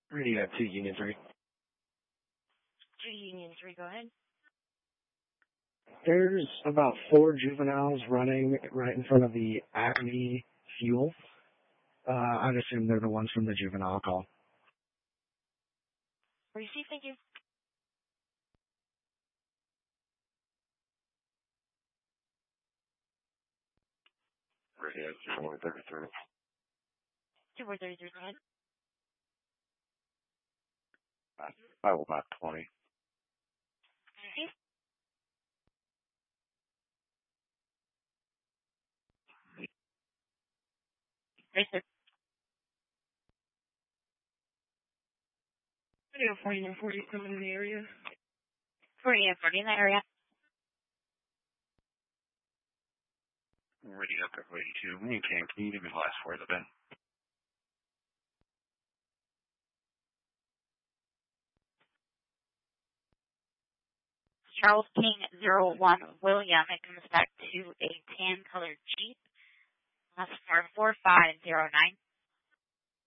Radio 2 Union 3. 2 Union 3, go ahead. There's about 4 juveniles running right in front of the Acme Fuel. I'd assume they're the ones from the juvenile call. Receive, thank you. Radio 2433. 2433, go ahead. I will about 20. Receive. Receive. Radio 4140 coming in the area. 40 in the area. Radio 82. When you can you give me the last 4 of the bin? Charles King 01 William. It comes back to a tan colored Jeep. That's for 4509.